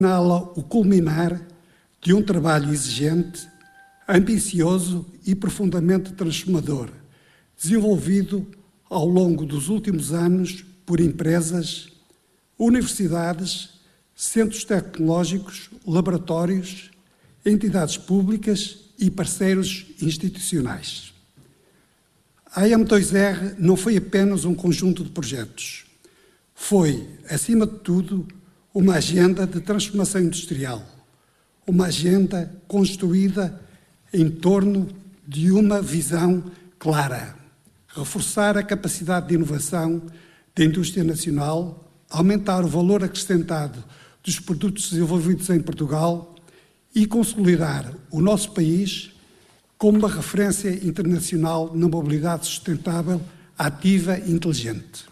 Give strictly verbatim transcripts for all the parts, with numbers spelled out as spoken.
assinala o culminar de um trabalho exigente, ambicioso e profundamente transformador, desenvolvido ao longo dos últimos anos por empresas, universidades, centros tecnológicos, laboratórios, entidades públicas e parceiros institucionais. A A M dois R não foi apenas um conjunto de projetos. Foi, acima de tudo, uma agenda de transformação industrial, uma agenda construída em torno de uma visão clara: reforçar a capacidade de inovação da indústria nacional, aumentar o valor acrescentado dos produtos desenvolvidos em Portugal e consolidar o nosso país como uma referência internacional na mobilidade sustentável, ativa e inteligente.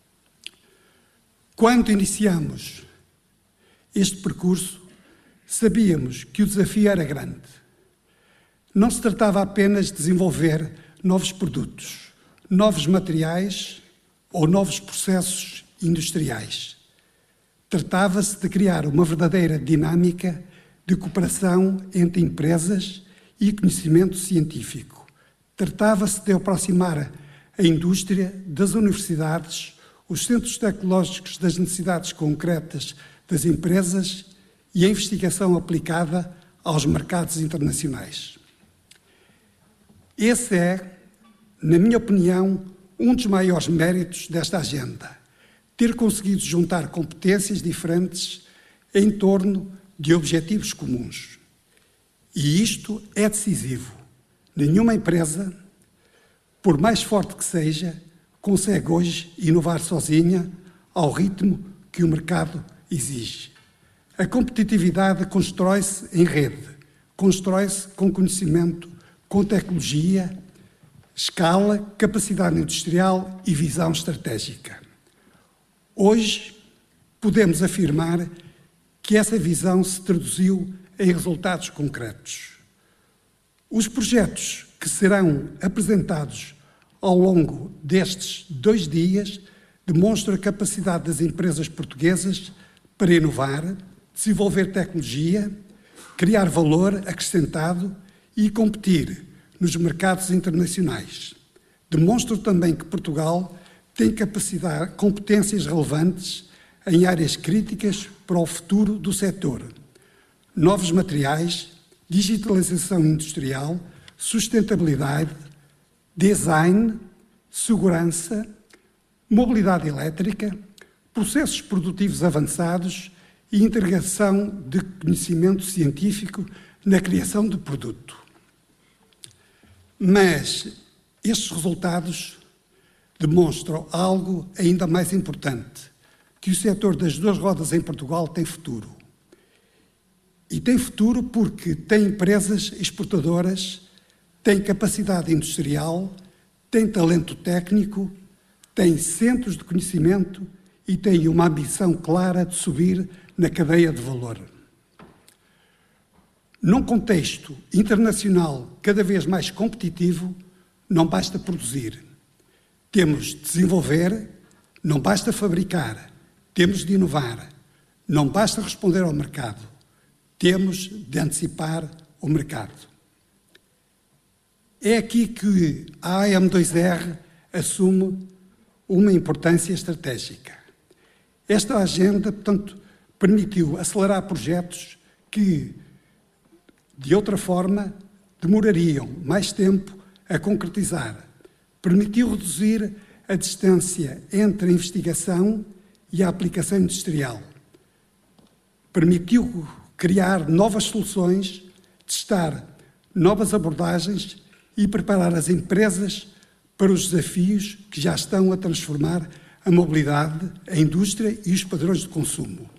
Quando iniciamos este percurso, sabíamos que o desafio era grande. Não se tratava apenas de desenvolver novos produtos, novos materiais ou novos processos industriais. Tratava-se de criar uma verdadeira dinâmica de cooperação entre empresas e conhecimento científico. Tratava-se de aproximar a indústria das universidades, os centros tecnológicos das necessidades concretas das empresas e a investigação aplicada aos mercados internacionais. Esse é, na minha opinião, um dos maiores méritos desta agenda: ter conseguido juntar competências diferentes em torno de objetivos comuns. E isto é decisivo. Nenhuma empresa, por mais forte que seja, consegue hoje inovar sozinha ao ritmo que o mercado exige. A competitividade constrói-se em rede, constrói-se com conhecimento, com tecnologia, escala, capacidade industrial e visão estratégica. Hoje podemos afirmar que essa visão se traduziu em resultados concretos. Os projetos que serão apresentados ao longo destes dois dias demonstram a capacidade das empresas portuguesas para inovar, desenvolver tecnologia, criar valor acrescentado e competir nos mercados internacionais. Demonstram também que Portugal tem capacidade, competências relevantes em áreas críticas para o futuro do setor: novos materiais, digitalização industrial, sustentabilidade, design, segurança, mobilidade elétrica, processos produtivos avançados e integração de conhecimento científico na criação de produto. Mas estes resultados demonstram algo ainda mais importante: que o setor das duas rodas em Portugal tem futuro. E tem futuro porque tem empresas exportadoras, tem capacidade industrial, tem talento técnico, tem centros de conhecimento e tem uma ambição clara de subir na cadeia de valor. Num contexto internacional cada vez mais competitivo, não basta produzir. Temos de desenvolver, não basta fabricar. Temos de inovar. Não basta responder ao mercado. Temos de antecipar o mercado. É aqui que a A M dois R assume uma importância estratégica. Esta agenda, portanto, permitiu acelerar projetos que, de outra forma, demorariam mais tempo a concretizar. Permitiu reduzir a distância entre a investigação e a aplicação industrial. Permitiu criar novas soluções, testar novas abordagens e preparar as empresas para os desafios que já estão a transformar a mobilidade, a indústria e os padrões de consumo.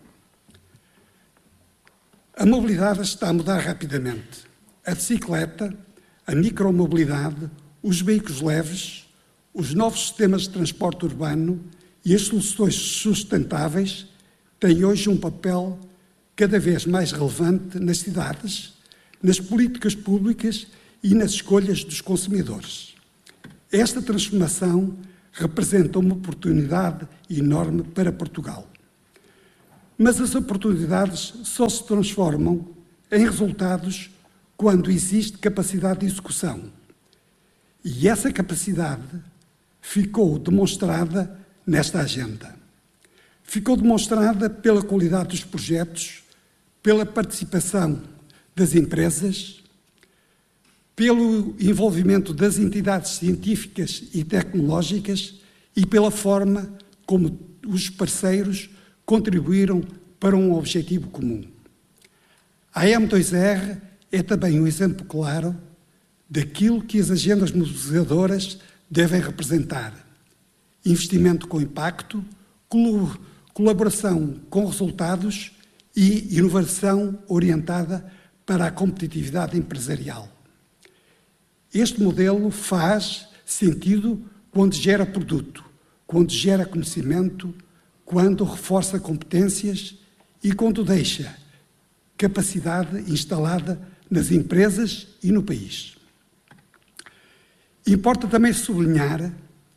A mobilidade está a mudar rapidamente. A bicicleta, a micromobilidade, os veículos leves, os novos sistemas de transporte urbano e as soluções sustentáveis têm hoje um papel cada vez mais relevante nas cidades, nas políticas públicas e nas escolhas dos consumidores. Esta transformação representa uma oportunidade enorme para Portugal. Mas as oportunidades só se transformam em resultados quando existe capacidade de execução. E essa capacidade ficou demonstrada nesta agenda. Ficou demonstrada pela qualidade dos projetos, pela participação das empresas, pelo envolvimento das entidades científicas e tecnológicas e pela forma como os parceiros contribuíram para um objetivo comum. A M dois R é também um exemplo claro daquilo que as agendas mobilizadoras devem representar: investimento com impacto, colaboração com resultados e inovação orientada para a competitividade empresarial. Este modelo faz sentido quando gera produto, quando gera conhecimento, quando reforça competências e quando deixa capacidade instalada nas empresas e no país. Importa também sublinhar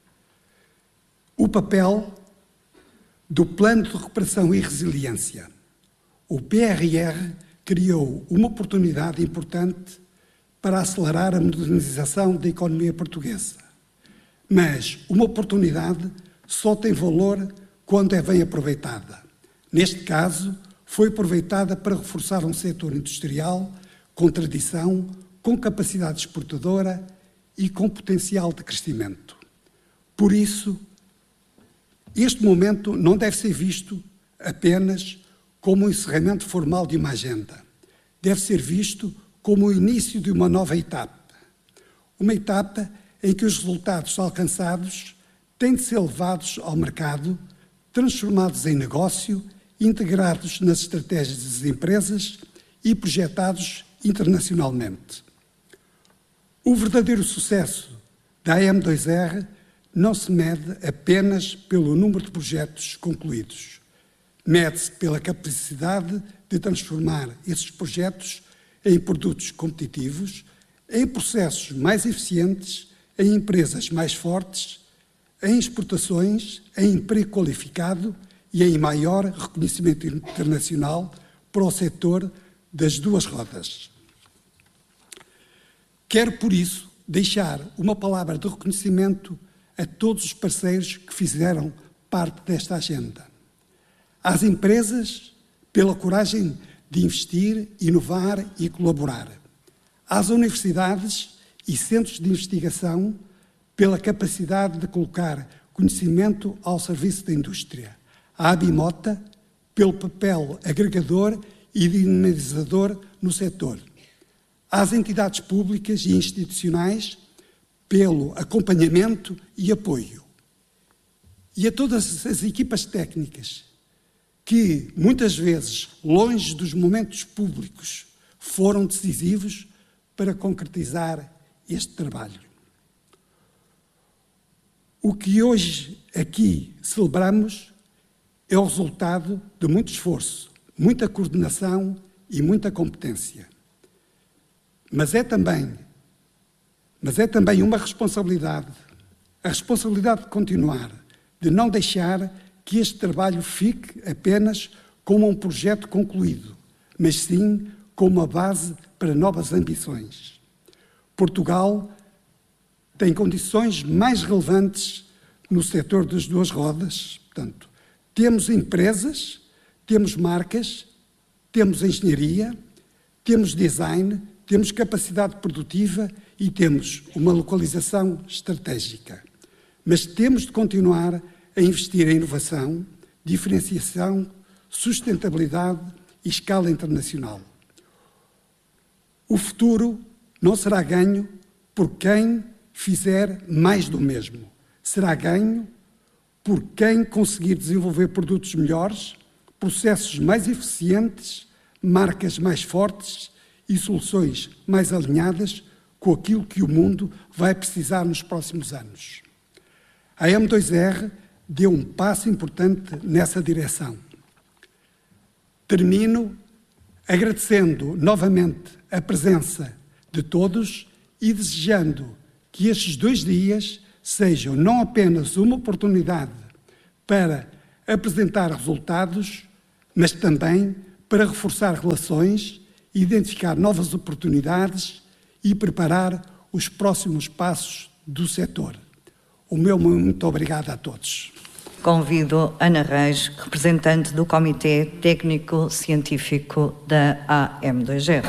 o papel do Plano de Recuperação e Resiliência. O P R R criou uma oportunidade importante para acelerar a modernização da economia portuguesa. Mas uma oportunidade só tem valor quando é bem aproveitada. Neste caso, foi aproveitada para reforçar um setor industrial com tradição, com capacidade exportadora e com potencial de crescimento. Por isso, este momento não deve ser visto apenas como um encerramento formal de uma agenda. Deve ser visto como o início de uma nova etapa. Uma etapa em que os resultados alcançados têm de ser levados ao mercado, transformados em negócio, integrados nas estratégias das empresas e projetados internacionalmente. O verdadeiro sucesso da M dois R não se mede apenas pelo número de projetos concluídos. Mede-se pela capacidade de transformar esses projetos em produtos competitivos, em processos mais eficientes, em empresas mais fortes, em exportações, em emprego qualificado e em maior reconhecimento internacional para o setor das duas rodas. Quero, por isso, deixar uma palavra de reconhecimento a todos os parceiros que fizeram parte desta agenda. Às empresas, pela coragem de investir, inovar e colaborar. Às universidades e centros de investigação, pela capacidade de colocar conhecimento ao serviço da indústria. À Abimota, pelo papel agregador e dinamizador no setor. Às entidades públicas e institucionais, pelo acompanhamento e apoio. E a todas as equipas técnicas, que muitas vezes, longe dos momentos públicos, foram decisivos para concretizar este trabalho. O que hoje aqui celebramos é o resultado de muito esforço, muita coordenação e muita competência. Mas é também, mas é também uma responsabilidade, a responsabilidade de continuar, de não deixar que este trabalho fique apenas como um projeto concluído, mas sim como uma base para novas ambições. Portugal tem condições mais relevantes no setor das duas rodas. Portanto, temos empresas, temos marcas, temos engenharia, temos design, temos capacidade produtiva e temos uma localização estratégica. Mas temos de continuar a investir em inovação, diferenciação, sustentabilidade e escala internacional. O futuro não será ganho por quem fizer mais do mesmo. Será ganho por quem conseguir desenvolver produtos melhores, processos mais eficientes, marcas mais fortes e soluções mais alinhadas com aquilo que o mundo vai precisar nos próximos anos. A M dois R deu um passo importante nessa direção. Termino agradecendo novamente a presença de todos e desejando que estes dois dias sejam não apenas uma oportunidade para apresentar resultados, mas também para reforçar relações, identificar novas oportunidades e preparar os próximos passos do setor. O meu muito obrigado a todos. Convido Ana Reis, representante do Comitê Técnico Científico da A M dois R.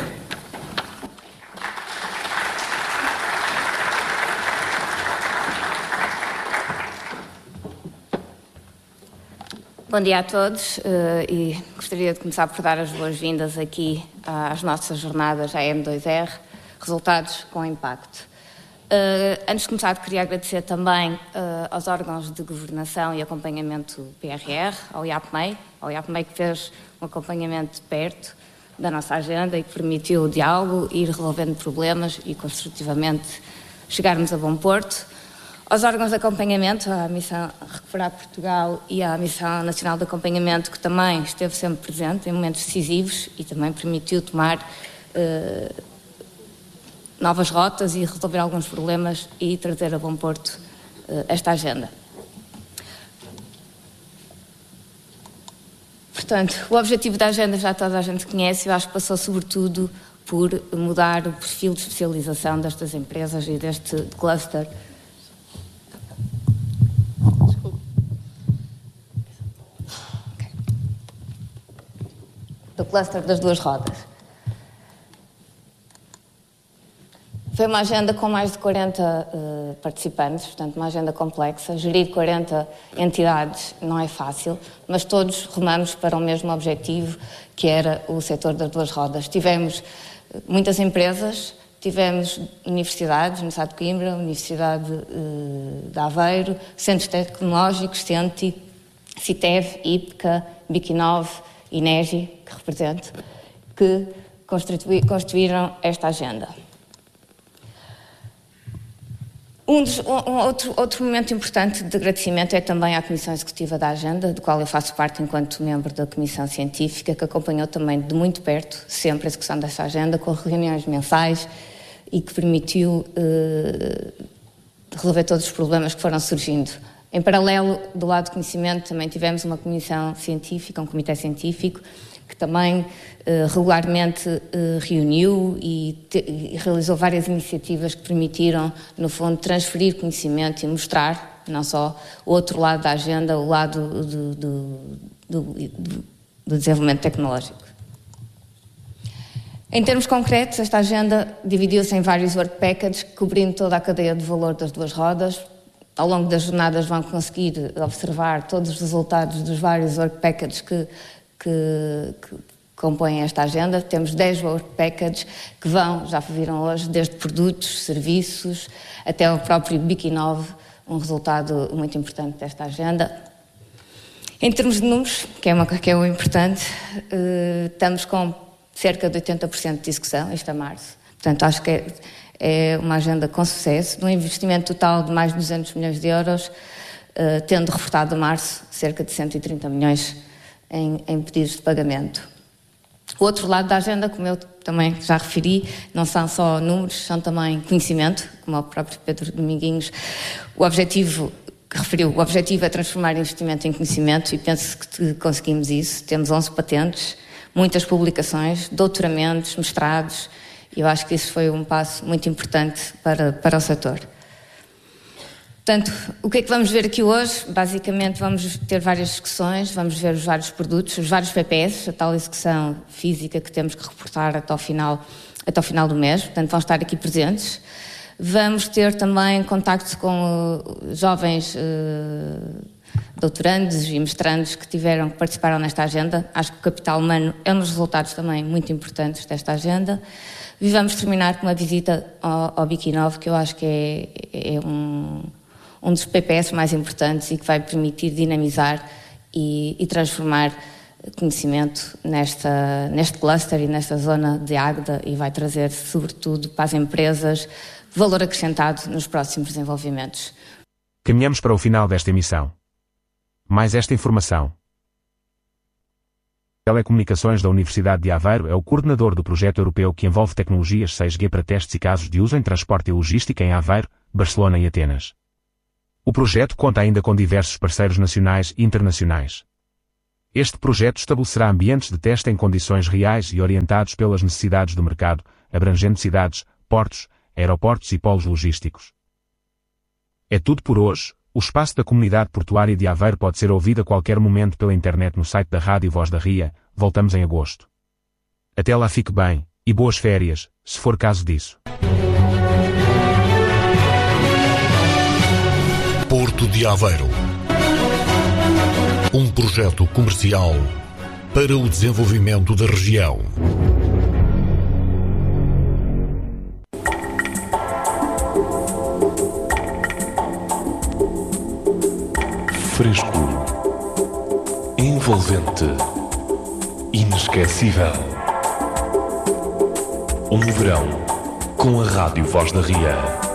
Bom dia a todos uh, e gostaria de começar por dar as boas-vindas aqui às nossas jornadas A M dois R, resultados com impacto. Uh, antes de começar, queria agradecer também uh, aos órgãos de governação e acompanhamento P R R, ao I A P M E I, ao I A P M E I que fez um acompanhamento de perto da nossa agenda e que permitiu o diálogo, ir resolvendo problemas e construtivamente chegarmos a bom porto. Aos órgãos de acompanhamento, à Missão Recuperar Portugal e à Missão Nacional de Acompanhamento, que também esteve sempre presente em momentos decisivos e também permitiu tomar uh, novas rotas e resolver alguns problemas e trazer a bom porto uh, esta agenda. Portanto, o objetivo da agenda já toda a gente conhece, eu acho que passou sobretudo por mudar o perfil de especialização destas empresas e deste cluster. Do cluster das duas rodas. Foi uma agenda com mais de quarenta uh, participantes, portanto uma agenda complexa. Gerir quarenta entidades não é fácil, mas todos rumamos para o mesmo objetivo, que era o setor das duas rodas. Tivemos muitas empresas, tivemos universidades, Universidade de Coimbra, Universidade uh, de Aveiro, Centros Tecnológicos, CENTI, CITEV, IPCA, Biquinove, INEGI, que represento, que construíram esta agenda. Um, dos, um outro, outro momento importante de agradecimento é também à Comissão Executiva da Agenda, do qual eu faço parte enquanto membro da Comissão Científica, que acompanhou também de muito perto sempre a execução desta agenda, com reuniões mensais e que permitiu eh, resolver todos os problemas que foram surgindo. Em paralelo, do lado do conhecimento, também tivemos uma comissão científica, um comitê científico, que também eh, regularmente eh, reuniu e, te, e realizou várias iniciativas que permitiram, no fundo, transferir conhecimento e mostrar, não só o outro lado da agenda, o lado do, do, do, do, do desenvolvimento tecnológico. Em termos concretos, esta agenda dividiu-se em vários work packages, cobrindo toda a cadeia de valor das duas rodas. Ao longo das jornadas vão conseguir observar todos os resultados dos vários work packages que Que, que compõem esta agenda. Temos dez work packages que vão, já viram hoje, desde produtos, serviços, até o próprio Biquinove, um resultado muito importante desta agenda. Em termos de números, que é, uma, que é o importante, eh, estamos com cerca de oitenta por cento de execução, isto é março. Portanto, acho que é, é uma agenda com sucesso, de um investimento total de mais de duzentos milhões de euros, eh, tendo reportado a março cerca de cento e trinta milhões Em, em pedidos de pagamento. O outro lado da agenda, como eu também já referi, não são só números, são também conhecimento, como o próprio Pedro Dominguinhos. O objetivo que referiu, o objetivo é transformar investimento em conhecimento e penso que conseguimos isso. Temos onze patentes, muitas publicações, doutoramentos, mestrados, e eu acho que isso foi um passo muito importante para, para o setor. Portanto, o que é que vamos ver aqui hoje? Basicamente vamos ter várias discussões, vamos ver os vários produtos, os vários P P S, a tal execução física que temos que reportar até ao final, até ao final do mês, portanto vão estar aqui presentes. Vamos ter também contacto com uh, jovens uh, doutorandos e mestrandos que tiveram, que participaram nesta agenda. Acho que o capital humano é um dos resultados também muito importantes desta agenda. E vamos terminar com uma visita ao, ao Biquinove, que eu acho que é, é um... um dos P P S mais importantes e que vai permitir dinamizar e, e transformar conhecimento nesta, neste cluster e nesta zona de Águeda e vai trazer, sobretudo, para as empresas, valor acrescentado nos próximos desenvolvimentos. Caminhamos para o final desta emissão. Mais esta informação. Telecomunicações da Universidade de Aveiro é o coordenador do projeto europeu que envolve tecnologias seis G para testes e casos de uso em transporte e logística em Aveiro, Barcelona e Atenas. O projeto conta ainda com diversos parceiros nacionais e internacionais. Este projeto estabelecerá ambientes de teste em condições reais e orientados pelas necessidades do mercado, abrangendo cidades, portos, aeroportos e polos logísticos. É tudo por hoje. O espaço da comunidade portuária de Aveiro pode ser ouvido a qualquer momento pela internet no site da Rádio Voz da Ria. Voltamos em agosto. Até lá, fique bem, e boas férias, se for caso disso. Porto de Aveiro. Um projeto comercial para o desenvolvimento da região. Fresco, envolvente, inesquecível. Um verão com a Rádio Voz da Ria.